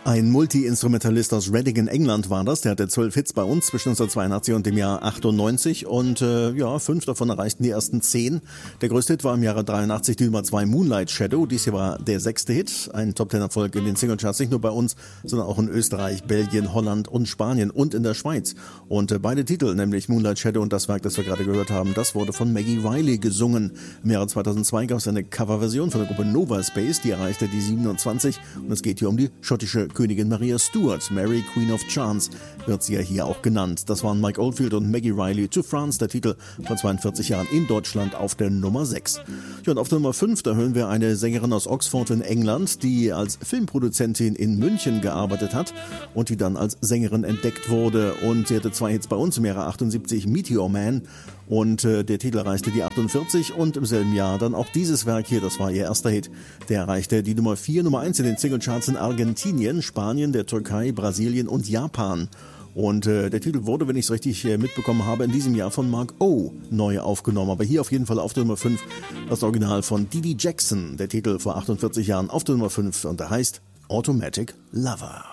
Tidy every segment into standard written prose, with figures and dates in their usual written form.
Ein Multi-Instrumentalist aus Reading in England war das. Der hatte 12 Hits bei uns zwischen 1982 und dem Jahr 98 und 5 davon erreichten die ersten 10. Der größte Hit war im Jahre 83 die Nummer 2 Moonlight Shadow. Dies hier war der 6. Hit, ein Top-10-Erfolg in den Singlecharts, nicht nur bei uns, sondern auch in Österreich, Belgien, Holland und Spanien und in der Schweiz. Und beide Titel, nämlich Moonlight Shadow und das Werk, das wir gerade gehört haben, das wurde von Maggie Reilly gesungen. Im Jahre 2002 gab es eine Coverversion von der Gruppe Nova Space, die erreichte die 27 und es geht hier um die schottische Königin Maria Stuart. Mary, Queen of Chance, wird sie ja hier auch genannt. Das waren Mike Oldfield und Maggie Reilly to France, der Titel von 42 Jahren in Deutschland auf der Nummer 6. Ja, und auf der Nummer 5, da hören wir eine Sängerin aus Oxford in England, die als Filmproduzentin in München gearbeitet hat und die dann als Sängerin entdeckt wurde. Und sie hatte 2 Hits bei uns im Jahre 78, Meteor Man. Und der Titel erreichte die 48 und im selben Jahr dann auch dieses Werk hier, das war ihr erster Hit, der erreichte die Nummer 4, Nummer 1 in den Singlecharts in Argentinien, Spanien, der Türkei, Brasilien und Japan. Und der Titel wurde, wenn ich es richtig mitbekommen habe, in diesem Jahr von Mark O. neu aufgenommen. Aber hier auf jeden Fall auf der Nummer 5 das Original von Dee Jackson, der Titel vor 48 Jahren auf der Nummer 5 und der heißt Automatic Lover.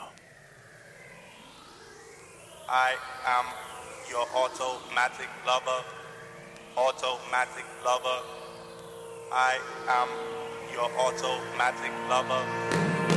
I am your automatic lover. Automatic lover. I am your automatic lover.